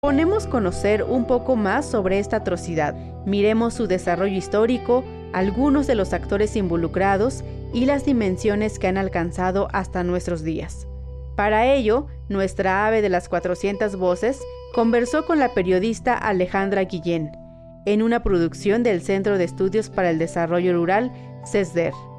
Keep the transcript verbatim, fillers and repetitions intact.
Proponemos conocer un poco más sobre esta atrocidad. Miremos su desarrollo histórico, algunos de los actores involucrados y las dimensiones que han alcanzado hasta nuestros días. Para ello, nuestra ave de las cuatrocientas voces conversó con la periodista Alejandra Guillén, en una producción del Centro de Estudios para el Desarrollo Rural, CESDER.